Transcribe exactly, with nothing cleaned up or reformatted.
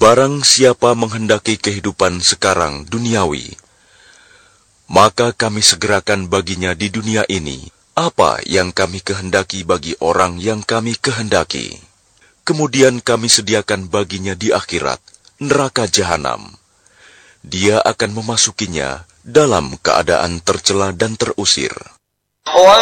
Barang siapa menghendaki kehidupan sekarang duniawi, maka kami segerakan baginya di dunia ini apa yang kami kehendaki bagi orang yang kami kehendaki. Kemudian kami sediakan baginya di akhirat neraka jahanam. Dia akan memasukinya dalam keadaan tercela dan terusir.